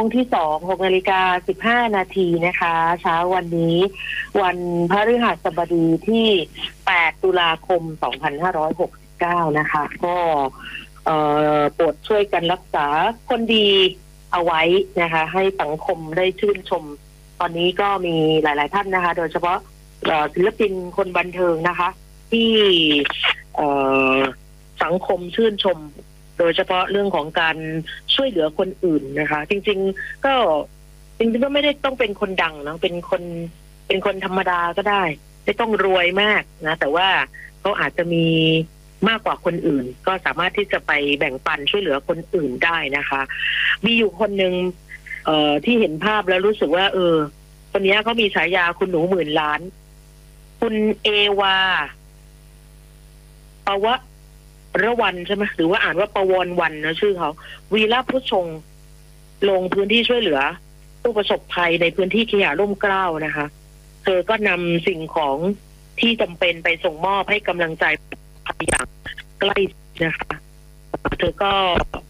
งที่6:15 นาทีนะคะเช้าวันนี้วันพฤหัสบดีที่8 ตุลาคม 2569นะคะก็โปรดช่วยกันรักษาคนดีเอาไว้นะคะให้สังคมได้ชื่นชมตอนนี้ก็มีหลายๆท่านนะคะโดยเฉพาะศิลปินคนบันเทิงนะคะที่สังคมชื่นชมโดยเฉพาะเรื่องของการช่วยเหลือคนอื่นนะคะจริงๆก็ไม่ได้ต้องเป็นคนดังนะเป็นคนธรรมดาก็ได้ไม่ต้องรวยมากนะแต่ว่าเขาอาจจะมีมากกว่าคนอื่นก็สามารถที่จะไปแบ่งปันช่วยเหลือคนอื่นได้นะคะมีอยู่คนหนึ่งที่เห็นภาพแล้วรู้สึกว่าคนนี้เขามีฉายาคุณหนูหมื่นล้านคุณเอวาปวระวันใช่ไหมหรือว่าอ่านว่าประวนวันนะชื่อเขาวีระพุชงลงพื้นที่ช่วยเหลือผู้ประสบภัยในพื้นที่ขยะร่มเกล้านะคะเธอก็นำสิ่งของที่จำเป็นไปส่งมอบให้กำลังใจอย่างใกล้นะคะเธอก็